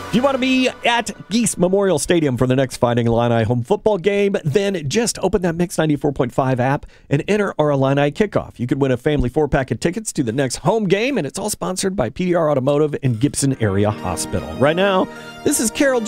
If you want to be at Geese Memorial Stadium for the next Fighting Illini home football game, then just open that Mix 94.5 app and enter our Illini kickoff. You could win a family 4-pack of tickets to the next home game, and it's all sponsored by PDR Automotive and Gibson Area Hospital. Right now, this is Carol